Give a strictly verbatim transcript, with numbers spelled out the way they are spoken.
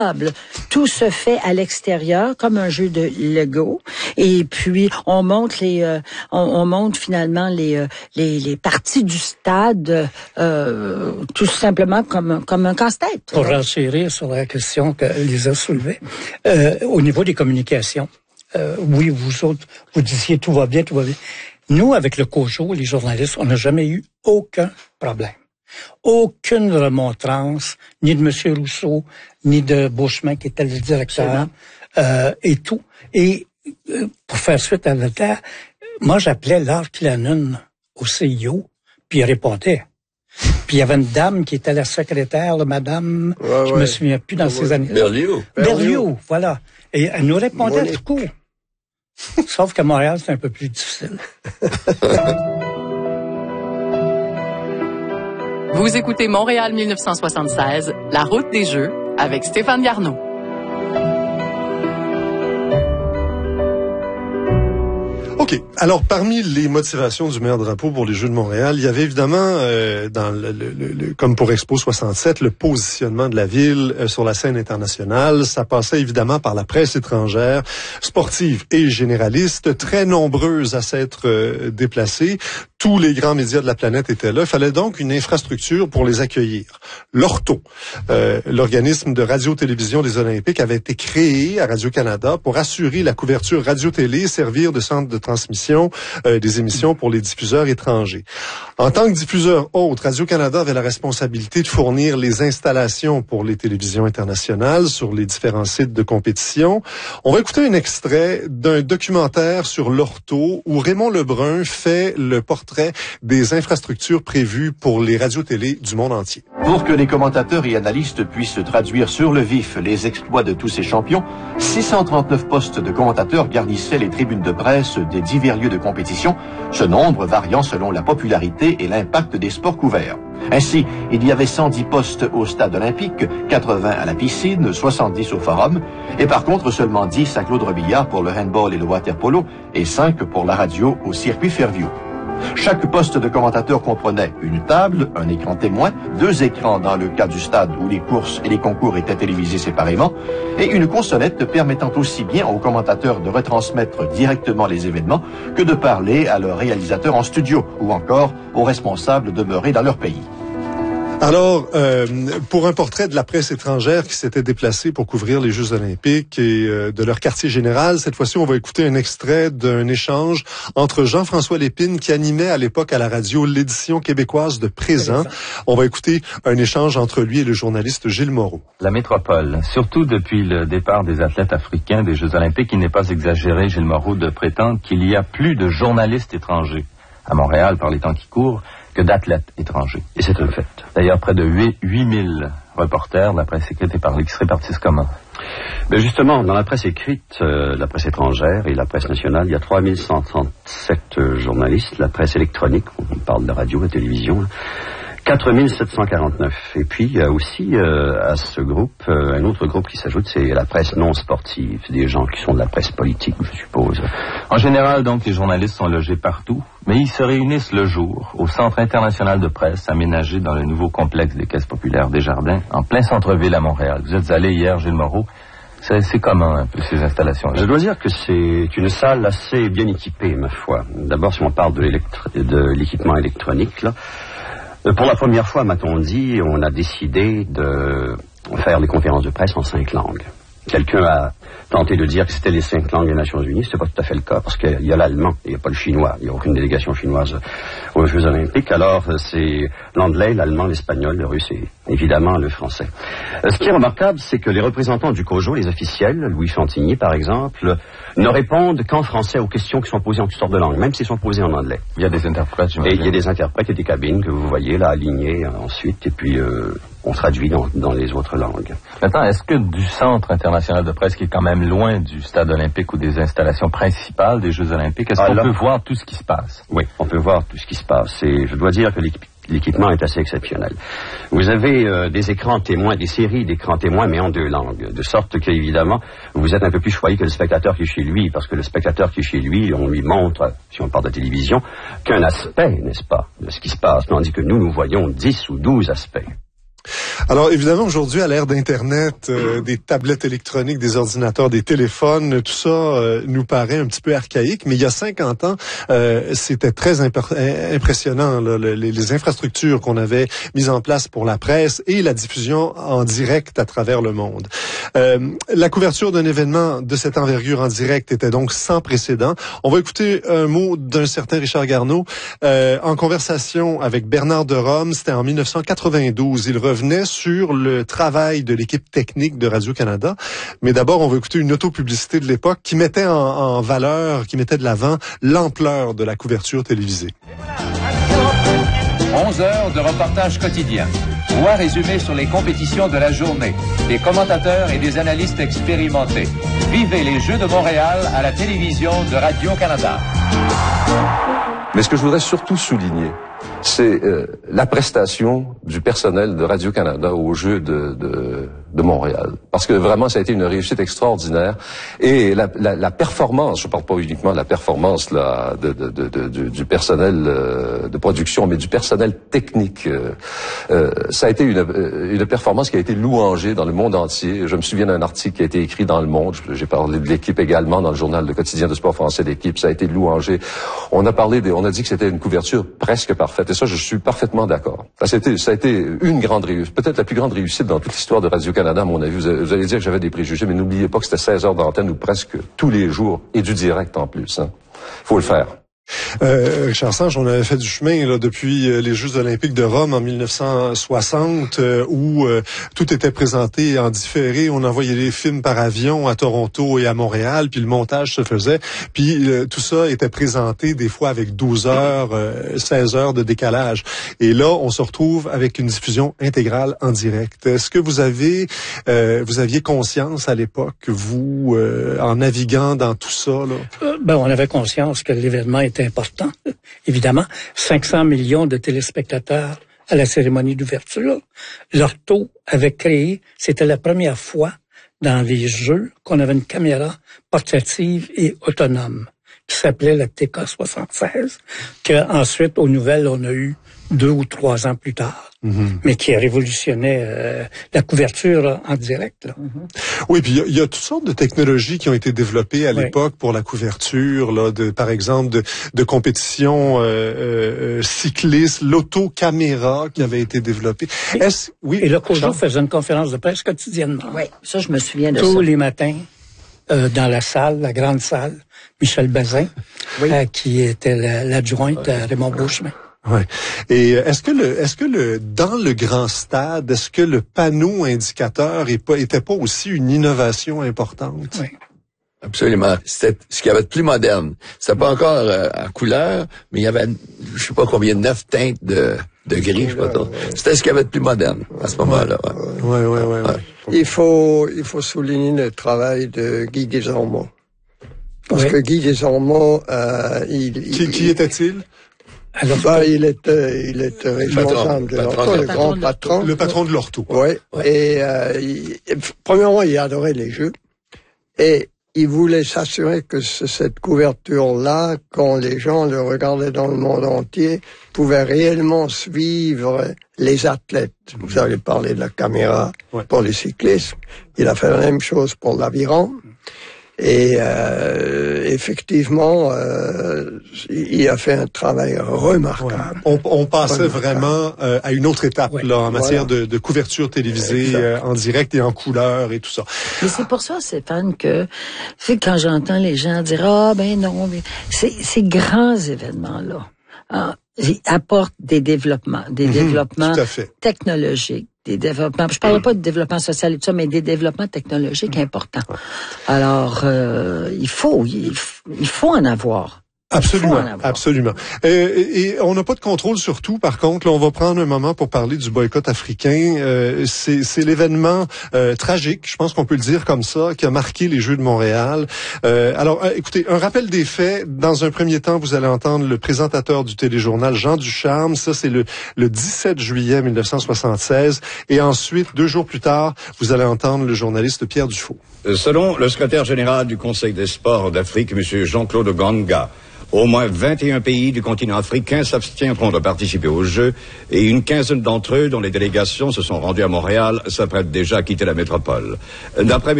Tout se fait à l'extérieur, comme un jeu de Lego. Et puis, on monte les, euh, on, on monte finalement les, euh, les, les parties du stade, euh, tout simplement comme, comme un casse-tête. Pour renchérir sur la question que Lisa soulevait, euh, au niveau des communications, euh, oui, vous autres, vous disiez tout va bien, tout va bien. Nous, avec le COJO, les journalistes, on n'a jamais eu aucun problème. Aucune remontrance, ni de M. Rousseau, ni de Beauchemin, qui était le directeur, euh, et tout. Et euh, pour faire suite à la terre, moi, j'appelais Lars Kilanen au C I O, puis il répondait. Puis il y avait une dame qui était la secrétaire, là, madame, ouais, je ouais. me souviens plus dans ouais. ces années. Berlioz. Berlioz, voilà. Et elle nous répondait ouais. tout court. Sauf qu'à Montréal, c'est un peu plus difficile. Vous écoutez Montréal mille neuf cent soixante-seize, La route des Jeux, avec Stéphane Garneau. OK. Alors, parmi les motivations du meilleur drapeau pour les Jeux de Montréal, il y avait évidemment, euh, dans le, le, le, comme pour Expo soixante-sept, le positionnement de la ville euh, sur la scène internationale. Ça passait évidemment par la presse étrangère, sportive et généraliste, très nombreuse à s'être euh, déplacée. Tous les grands médias de la planète étaient là. Il fallait donc une infrastructure pour les accueillir. L'Orto, euh, l'organisme de radio-télévision des Olympiques, avait été créé à Radio-Canada pour assurer la couverture radio-télé, servir de centre de transmission euh, des émissions pour les diffuseurs étrangers. En tant que diffuseur autre, Radio-Canada avait la responsabilité de fournir les installations pour les télévisions internationales sur les différents sites de compétition. On va écouter un extrait d'un documentaire sur l'Orto où Raymond Lebrun fait le portrait des infrastructures prévues pour les radios-télé du monde entier. Pour que les commentateurs et analystes puissent traduire sur le vif les exploits de tous ces champions, six cent trente-neuf postes de commentateurs garnissaient les tribunes de presse des divers lieux de compétition, ce nombre variant selon la popularité et l'impact des sports couverts. Ainsi, il y avait cent dix postes au stade olympique, quatre-vingts à la piscine, soixante-dix au forum, et par contre seulement dix à Claude Robillard pour le handball et le waterpolo, et cinq pour la radio au circuit Fairview. Chaque poste de commentateur comprenait une table, un écran témoin, deux écrans dans le cas du stade où les courses et les concours étaient télévisés séparément, et une consonnette permettant aussi bien aux commentateurs de retransmettre directement les événements que de parler à leurs réalisateurs en studio ou encore aux responsables demeurés dans leur pays. Alors, euh, pour un portrait de la presse étrangère qui s'était déplacée pour couvrir les Jeux olympiques et euh, de leur quartier général, cette fois-ci, on va écouter un extrait d'un échange entre Jean-François Lépine, qui animait à l'époque à la radio l'édition québécoise de Présent. On va écouter un échange entre lui et le journaliste Gilles Moreau. La métropole, surtout depuis le départ des athlètes africains des Jeux olympiques, il n'est pas exagéré, Gilles Moreau, de prétendre qu'il y a plus de journalistes étrangers à Montréal par les temps qui courent que d'athlètes étrangers. Et c'est un fait. D'ailleurs, près de huit mille reporters de la presse écrite et parlée qui se répartissent comment? Ben justement, dans la presse écrite, euh, la presse étrangère et la presse nationale, il y a trois mille cent trente-sept euh, journalistes. La presse électronique, on parle de radio, de télévision, quatre mille sept cent quarante-neuf. Et puis, il y a aussi euh, à ce groupe, euh, un autre groupe qui s'ajoute, c'est la presse non sportive. Des gens qui sont de la presse politique, je suppose. En général, donc, les journalistes sont logés partout, mais ils se réunissent le jour au Centre international de presse, aménagé dans le nouveau complexe des caisses populaires Desjardins, en plein centre-ville à Montréal. Vous êtes allé hier, Gilles Moreau. C'est, c'est comment, un peu, ces installations-là? Je dois dire que c'est une salle assez bien équipée, ma foi. D'abord, si on parle de, de l'équipement électronique, là, pour la première fois, m'a-t-on dit, on a décidé de faire les conférences de presse en cinq langues. Quelqu'un a tenté de dire que c'était les cinq langues des Nations Unies. C'est pas tout à fait le cas, parce qu'il y a l'allemand, il n'y a pas le chinois. Il n'y a aucune délégation chinoise aux Jeux olympiques. Alors, c'est l'anglais, l'allemand, l'espagnol, le russe et évidemment le français. Ce qui est remarquable, c'est que les représentants du COJO, les officiels, Louis Chantigny par exemple, ne répondent qu'en français aux questions qui sont posées en toutes sortes de langues, même s'ils sont posées en anglais. Il y a des interprètes, j'imagine. Et il y a des interprètes et des cabines que vous voyez là alignées ensuite, et puis euh, on traduit dans, dans les autres langues. Maintenant, est-ce que du Centre international de presse, qui est quand même loin du stade olympique ou des installations principales des Jeux olympiques, est-ce Alors, qu'on peut voir tout ce qui se passe? Oui, on peut voir tout ce qui se passe. Et je dois dire que l'équipe L'équipement est assez exceptionnel. Vous avez euh, des écrans témoins, des séries d'écrans témoins, mais en deux langues. De sorte qu'évidemment, vous êtes un peu plus choyé que le spectateur qui est chez lui, parce que le spectateur qui est chez lui, on lui montre, si on parle de télévision, qu'un aspect, n'est-ce pas, de ce qui se passe, tandis que nous, nous voyons dix ou douze aspects. Alors évidemment aujourd'hui à l'ère d'Internet, euh, des tablettes électroniques, des ordinateurs, des téléphones, tout ça euh, nous paraît un petit peu archaïque, mais il y a cinquante ans, euh, c'était très imp- impressionnant là, le, les, les infrastructures qu'on avait mises en place pour la presse et la diffusion en direct à travers le monde. Euh, la couverture d'un événement de cette envergure en direct était donc sans précédent. On va écouter un mot d'un certain Richard Garneau euh, en conversation avec Bernard de Rome, c'était en dix-neuf cent quatre-vingt-douze. Il revenait sur le travail de l'équipe technique de Radio-Canada. Mais d'abord, on va écouter une autopublicité de l'époque qui mettait en, en valeur, qui mettait de l'avant l'ampleur de la couverture télévisée. onze heures de reportage quotidien. Voix résumée sur les compétitions de la journée. Des commentateurs et des analystes expérimentés. Vivez les Jeux de Montréal à la télévision de Radio-Canada. Mais ce que je voudrais surtout souligner, c'est euh, la prestation du personnel de Radio-Canada aux Jeux de, de, de Montréal. Parce que vraiment, ça a été une réussite extraordinaire. Et la, la, la performance, je ne parle pas uniquement de la performance là, de, de, de, de, du, du personnel euh, de production, mais du personnel technique. Euh, euh, ça a été une, une performance qui a été louangée dans le monde entier. Je me souviens d'un article qui a été écrit dans Le Monde. J'ai parlé de l'équipe également dans le journal Le Quotidien de sport français, l'équipe. Ça a été louangé. On a parlé, de, on a dit que c'était une couverture presque parfaite. Et ça, je suis parfaitement d'accord. Ça a été, ça a été une grande réussite, peut-être la plus grande réussite dans toute l'histoire de Radio-Canada, à mon avis. Vous, vous allez dire que j'avais des préjugés, mais n'oubliez pas que c'était seize heures d'antenne ou presque tous les jours et du direct en plus. Hein. Faut le faire. Euh, Richard Sanche, on avait fait du chemin là depuis euh, les Jeux olympiques de Rome en dix-neuf cent soixante, euh, où euh, tout était présenté en différé. On envoyait les films par avion à Toronto et à Montréal, puis le montage se faisait. Puis euh, tout ça était présenté des fois avec douze heures, euh, seize heures de décalage. Et là, on se retrouve avec une diffusion intégrale en direct. Est-ce que vous avez, euh, vous aviez conscience à l'époque, vous, euh, en naviguant dans tout ça là? Euh, ben, on avait conscience que l'événement était important, évidemment. cinq cents millions de téléspectateurs à la cérémonie d'ouverture. L'Orto avait créé, c'était la première fois dans les Jeux qu'on avait une caméra portative et autonome qui s'appelait la T K soixante-seize, qu'ensuite, aux nouvelles, on a eu deux ou trois ans plus tard. Mm-hmm. Mais qui révolutionnait euh, la couverture en direct. Là. Mm-hmm. Oui, puis il y, y a toutes sortes de technologies qui ont été développées à oui. l'époque pour la couverture, là, de, par exemple, de, de compétitions euh, euh, cyclistes, l'autocaméra qui avait été développée. Et, Est-ce, oui, et le Cojo faisait une conférence de presse quotidiennement. Oui, ça, je me souviens de Tous ça. Tous les matins, euh, dans la salle, la grande salle, Michel Bazin, oui. euh, qui était la, l'adjointe à Raymond Beauchemin. Ouais. Et est-ce que le, est-ce que le, dans le grand stade, est-ce que le panneau indicateur est pas, était pas aussi une innovation importante? Oui. Absolument. C'était ce qu'il y avait de plus moderne. C'était pas encore euh, à couleur, mais il y avait, je sais pas combien, neuf teintes de, de gris, je sais pas trop. C'était ce qu'il y avait de plus moderne à ce moment-là. Ouais, ouais, ouais. ouais, ouais. Il faut, il faut souligner le travail de Guy Desormeaux. Parce oui. que Guy Desormeaux, euh, il, qui, il, qui était-il? Alors, bah, il était, il était responsable de l'Orto, le grand patron. Le patron de l'Orto. Oui. Ouais. Et, euh, il, premièrement, il adorait les Jeux. Et il voulait s'assurer que cette couverture-là, quand les gens le regardaient dans le monde entier, pouvait réellement suivre les athlètes. Vous avez parlé de la caméra ouais. pour les cyclistes. Il a fait la même chose pour l'aviron. Et euh, effectivement, euh, il a fait un travail remarquable. Ouais. On, on passait remarquable. vraiment euh, à une autre étape ouais. là en matière voilà. de, de couverture télévisée euh, en direct et en couleur et tout ça. Mais c'est pour ça, Stéphane, que c'est quand j'entends les gens dire ah ben non, mais c'est ces grands événements là ah, ils apportent des développements, des mmh, développements technologiques. Des développements, je parle pas de développement social et tout ça, mais des développements technologiques importants. Alors, euh, il faut, il, il faut en avoir. Absolument, absolument. Euh, et, et on n'a pas de contrôle sur tout. Par contre, là, on va prendre un moment pour parler du boycott africain. Euh, c'est, c'est l'événement euh, tragique, je pense qu'on peut le dire comme ça, qui a marqué les Jeux de Montréal. Euh, alors, euh, écoutez, un rappel des faits. Dans un premier temps, vous allez entendre le présentateur du téléjournal, Jean Ducharme. Ça, c'est le, le dix-sept juillet mille neuf cent soixante-seize. Et ensuite, deux jours plus tard, vous allez entendre le journaliste Pierre Dufault. Selon le secrétaire général du Conseil des sports d'Afrique, M. Jean-Claude Ganga, Au moins vingt et un pays du continent africain s'abstiendront de participer aux Jeux et une quinzaine d'entre eux, dont les délégations se sont rendues à Montréal, s'apprêtent déjà à quitter la métropole. D'après